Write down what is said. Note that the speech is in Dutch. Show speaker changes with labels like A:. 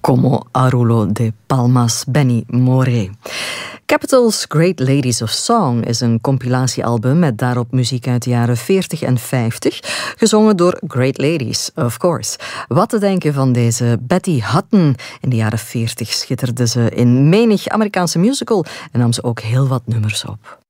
A: Como Arulo de Palmas, Benny Moré. Capital's Great Ladies of Song is een compilatiealbum met daarop muziek uit de jaren 40 en 50, gezongen door Great Ladies, of course. Wat te denken van deze Betty Hutton? In de jaren 40 schitterde ze in menig Amerikaanse musical en nam ze ook heel wat nummers op.